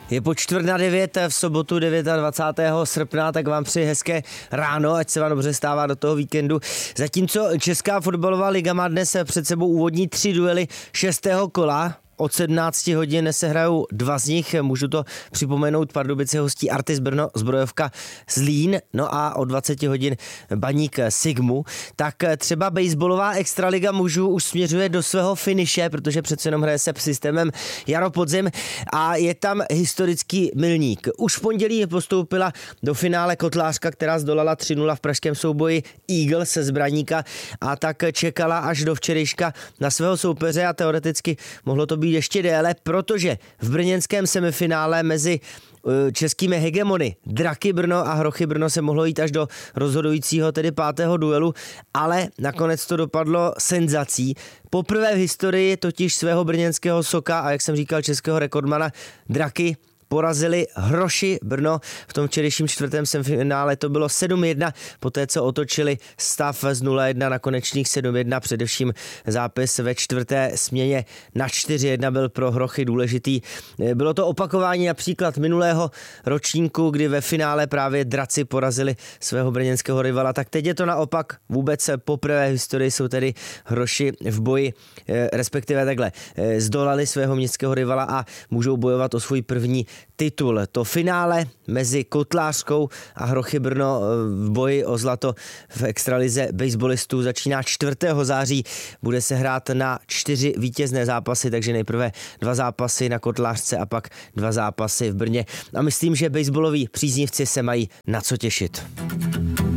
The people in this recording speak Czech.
Je po 8:45 v sobotu 29. srpna, tak vám přeji hezké ráno, ať se vám dobře stává do toho víkendu. Zatímco Česká fotbalová liga má dnes před sebou úvodní 3 duely 6. kola. Od 17 hodin se hrajou 2 z nich, můžu to připomenout, Pardubice hostí Artis Brno, Zbrojovka Zlín, no a od 20 hodin Baník Sigmu. Tak třeba baseballová extraliga mužů už směřuje do svého finiše, protože přece jenom hraje se systémem jaro-podzim a je tam historický milník. Už v pondělí postoupila do finále kotlářka, která zdolala 3-0 v pražském souboji Eagle se Zbraníka a tak čekala až do včerejška na svého soupeře a teoreticky mohlo to být ještě déle, protože v brněnském semifinále mezi českými hegemony Draky Brno a Hrochy Brno se mohlo jít až do rozhodujícího, tedy 5. duelu, ale nakonec to dopadlo senzací. Poprvé v historii totiž svého brněnského Soka a jak jsem říkal českého rekordmana Draky porazili Hroši Brno. V tom včerejším 4. semifinále to bylo 7-1, poté co otočili stav z 0-1 na konečných 7-1, především zápis ve 4. směně na 4-1 byl pro Hrochy důležitý. Bylo to opakování například minulého ročníku, kdy ve finále právě Draci porazili svého brněnského rivala, tak teď je to naopak, vůbec poprvé v historii jsou tedy Hroši v boji, respektive takhle, zdolali svého městského rivala a můžou bojovat o svůj první titul. To finále mezi Kotlářskou a Hrochy Brno v boji o zlato v extralize baseballistů začíná 4. září. Bude se hrát na 4 vítězné zápasy, takže nejprve 2 zápasy na Kotlářce a pak 2 zápasy v Brně. A myslím, že baseballoví příznivci se mají na co těšit.